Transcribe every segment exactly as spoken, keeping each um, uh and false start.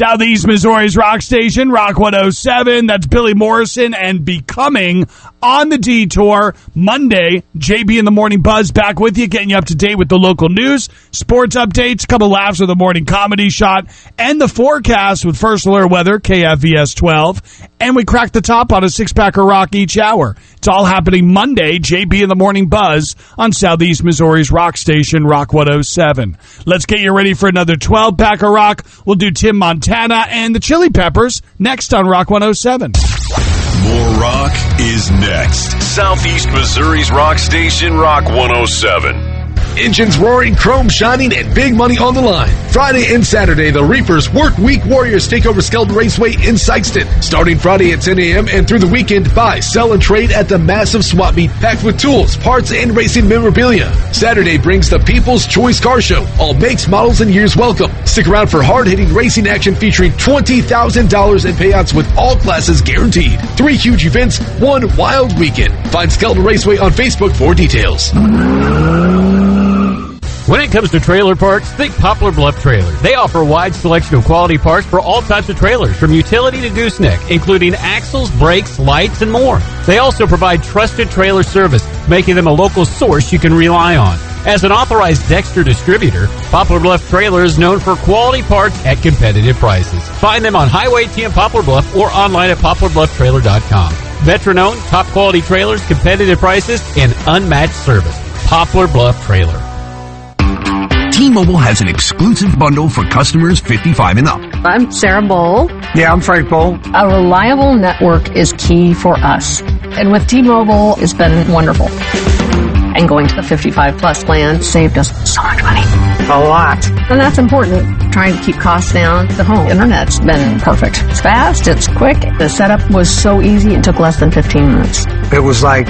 Southeast Missouri's rock station, Rock one oh seven. That's Billy Morrison and Becoming on the Detour. Monday, J B in the Morning Buzz back with you, getting you up to date with the local news, sports updates, a couple laughs with the morning comedy shot, and the forecast with First Alert Weather, K F V S twelve. And we crack the top on a six-pack of rock each hour. It's all happening Monday, J B in the Morning Buzz on Southeast Missouri's rock station, Rock one oh seven. Let's get you ready for another twelve-pack of rock. We'll do Tim Montana and the Chili Peppers next on Rock one oh seven. More rock is next. Southeast Missouri's rock station, Rock one oh seven. Engines roaring, chrome shining, and big money on the line. Friday and Saturday, the Reapers Work Week Warriors take over Skelton Raceway in Sykeston. Starting Friday at ten a.m. and through the weekend, buy, sell, and trade at the massive swap meet packed with tools, parts, and racing memorabilia. Saturday brings the People's Choice Car Show. All makes, models, and years welcome. Stick around for hard-hitting racing action featuring twenty thousand dollars in payouts with all classes guaranteed. Three huge events, one wild weekend. Find Skelton Raceway on Facebook for details. When it comes to trailer parts, think Poplar Bluff Trailers. They offer a wide selection of quality parts for all types of trailers, from utility to gooseneck, including axles, brakes, lights, and more. They also provide trusted trailer service, making them a local source you can rely on. As an authorized Dexter distributor, Poplar Bluff Trailer is known for quality parts at competitive prices. Find them on Highway T in Poplar Bluff or online at poplar bluff trailer dot com. Veteran-owned, top-quality trailers, competitive prices, and unmatched service. Poplar Bluff Trailer. T-Mobile has an exclusive bundle for customers fifty-five and up. I'm Sarah Bowl. Yeah, I'm Frank Bowl. A reliable network is key for us. And with T-Mobile, it's been wonderful. And going to the fifty-five plus plan saved us so much money. A lot. And that's important. Trying to keep costs down. The home internet's been perfect. It's fast, it's quick. The setup was so easy, it took less than fifteen minutes. It was like,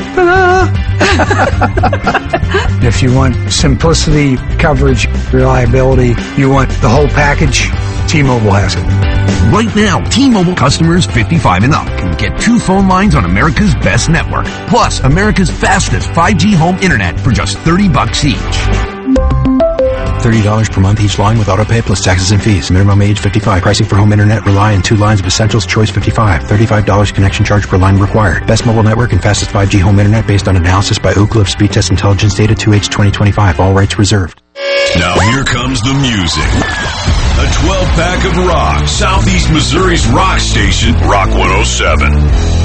if you want simplicity, coverage, reliability, you want the whole package, T-Mobile has it. Right now, T-Mobile customers fifty-five and up can get two phone lines on America's best network, plus America's fastest five G home internet for just thirty bucks each. thirty dollars per month each line with autopay plus taxes and fees. Minimum age fifty-five. Pricing for home internet rely on two lines of Essentials Choice fifty-five. thirty-five dollars connection charge per line required. Best mobile network and fastest five G home internet based on analysis by Ookla of Speed Test Intelligence data two H twenty twenty-five. All rights reserved. Now here comes the music. A twelve-pack of rock. Southeast Missouri's rock station, Rock one oh seven.